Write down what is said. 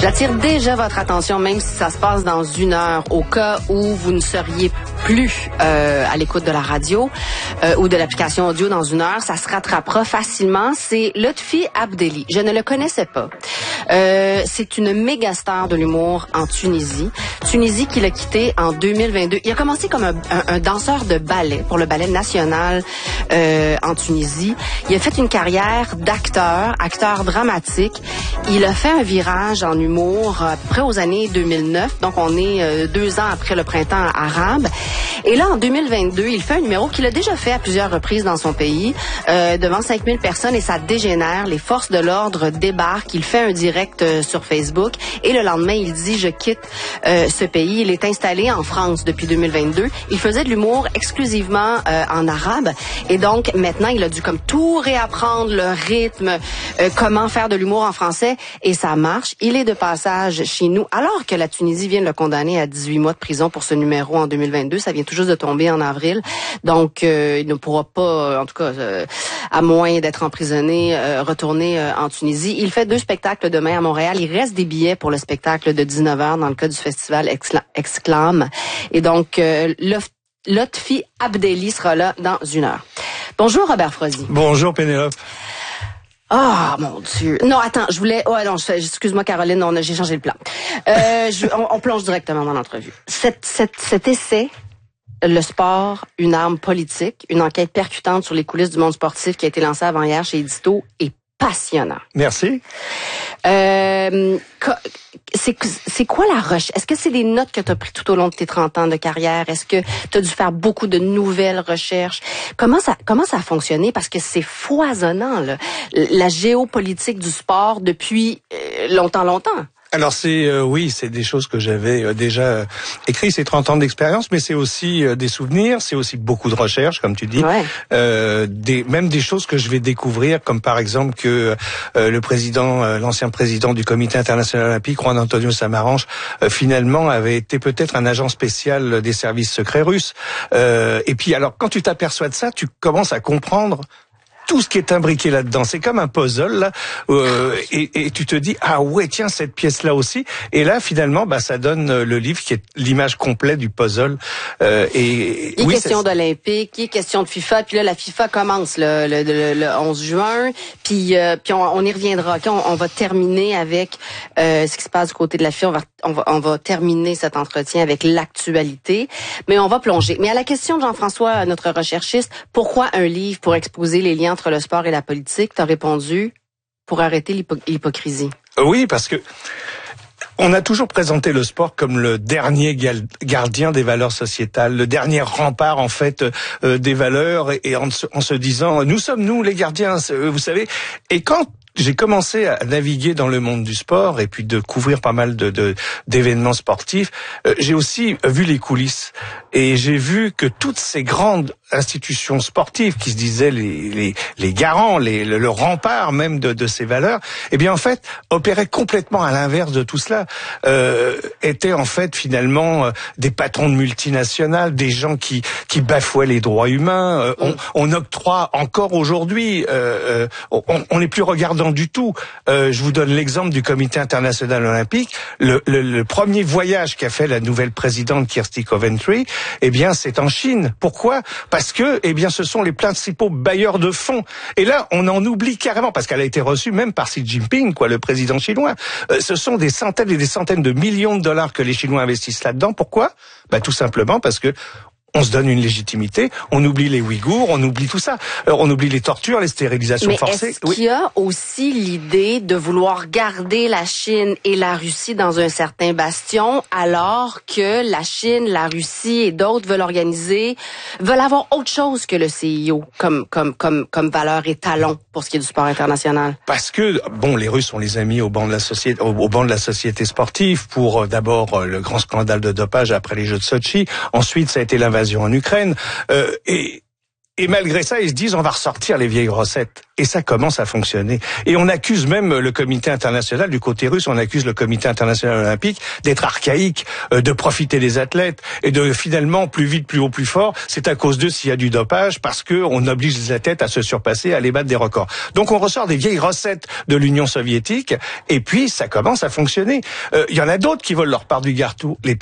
J'attire déjà votre attention, même si ça se passe dans 1 heure, au cas où vous ne seriez plus à l'écoute de la radio ou de l'application audio dans 1 heure, ça se rattrapera facilement. C'est Lotfi Abdelli. Je ne le connaissais pas. C'est une méga star de l'humour en Tunisie. Tunisie qu'il a quitté en 2022. Il a commencé comme un danseur de ballet pour le ballet national en Tunisie. Il a fait une carrière d'acteur, acteur dramatique. Il a fait un virage en humour à peu près aux années 2009. Donc, on est 2 ans après le printemps arabe. Et là, en 2022, il fait un numéro qu'il a déjà fait à plusieurs reprises dans son pays, devant 5000 personnes, et ça dégénère. Les forces de l'ordre débarquent. Il fait un direct sur Facebook. Et le lendemain, il dit « Je quitte ce pays ». Il est installé en France depuis 2022. Il faisait de l'humour exclusivement en arabe. Et donc, maintenant, il a dû comme tout réapprendre, le rythme, comment faire de l'humour en français. Et ça marche. Il est de passage chez nous, alors que la Tunisie vient de le condamner à 18 mois de prison pour ce numéro en 2022. Ça vient tout juste de tomber en avril. Donc, il ne pourra pas, en tout cas, à moins d'être emprisonné, retourner en Tunisie. Il fait 2 spectacles demain à Montréal. Il reste des billets pour le spectacle de 19h dans le cas du festival Exclame. Et donc, Lotfi Abdelli sera là dans 1 heure. Bonjour Robert Frozy. Bonjour Pénélope. Ah, mon Dieu. Non, attends, je voulais... Oh, non, excuse-moi, Caroline, j'ai changé le plan. On plonge directement dans l'entrevue. Cet essai, le sport, une arme politique, une enquête percutante sur les coulisses du monde sportif qui a été lancée avant-hier chez Édito est passionnant. Merci. C'est quoi la recherche? Est-ce que c'est des notes que tu as prises tout au long de tes 30 ans de carrière? Est-ce que tu as dû faire beaucoup de nouvelles recherches? Comment ça a fonctionné? Parce que c'est foisonnant, là. La géopolitique du sport depuis longtemps. Alors oui, c'est des choses que j'avais déjà écrites, c'est 30 ans d'expérience, mais c'est aussi des souvenirs, c'est aussi beaucoup de recherches, comme tu dis, ouais. Même des choses que je vais découvrir, comme par exemple que l'ancien président du Comité international olympique, Juan Antonio Samaranch, finalement avait été peut-être un agent spécial des services secrets russes. Et puis alors, quand tu t'aperçois de ça, tu commences à comprendre tout ce qui est imbriqué là-dedans. C'est comme un puzzle, là, et tu te dis, ah ouais, tiens, cette pièce-là aussi. Et là, finalement, ça donne le livre qui est l'image complète du puzzle. Il est question d'Olympique, il est question de FIFA, puis là, la FIFA commence le 11 juin, puis on y reviendra. Okay? On va terminer avec ce qui se passe du côté de la FIFA. On va terminer cet entretien avec l'actualité, mais on va plonger. Mais à la question de Jean-François, notre recherchiste, pourquoi un livre pour exposer les liens entre le sport et la politique, t'as répondu pour arrêter l'hypocrisie. Oui, parce que on a toujours présenté le sport comme le dernier gardien des valeurs sociétales, le dernier rempart en fait des valeurs, et en se disant nous sommes les gardiens, vous savez. Et quand j'ai commencé à naviguer dans le monde du sport et puis de couvrir pas mal d'événements sportifs, j'ai aussi vu les coulisses et j'ai vu que toutes ces grandes institutions sportives qui se disaient les garants, le rempart même de ces valeurs, eh bien en fait opéraient complètement à l'inverse de tout cela, étaient en fait finalement des patrons de multinationales, des gens qui bafouaient les droits humains. On octroie encore aujourd'hui, on n'est plus regardant du tout. Je vous donne l'exemple du Comité international olympique. Le premier voyage qu'a fait la nouvelle présidente Kirsty Coventry, eh bien c'est en Chine. Pourquoi ? Parce que, eh bien, ce sont les principaux bailleurs de fonds. Et là, on en oublie carrément, parce qu'elle a été reçue même par Xi Jinping, le président chinois. Ce sont des centaines et des centaines de millions de dollars que les Chinois investissent là-dedans. Pourquoi ? Tout simplement parce que on se donne une légitimité, on oublie les Ouïghours, on oublie tout ça. On oublie les tortures, les stérilisations forcées. Mais est-ce qu'il y a aussi l'idée de vouloir garder la Chine et la Russie dans un certain bastion, alors que la Chine, la Russie et d'autres veulent avoir autre chose que le CIO comme valeur et talon pour ce qui est du sport international? Parce que, les Russes, on les a mis au banc de la société sportive pour d'abord le grand scandale de dopage après les Jeux de Sochi. Ensuite, ça a été l'invasion en Ukraine. Et Et malgré ça, ils se disent, on va ressortir les vieilles recettes. Et ça commence à fonctionner. Et on accuse même le comité international, du côté russe, on accuse le comité international olympique d'être archaïque, de profiter des athlètes et de finalement plus vite, plus haut, plus fort. C'est à cause d'eux s'il y a du dopage, parce que on oblige les athlètes à se surpasser, à aller battre des records. Donc on ressort des vieilles recettes de l'Union soviétique et puis ça commence à fonctionner. Il y en a d'autres qui veulent leur part du gâteau. Les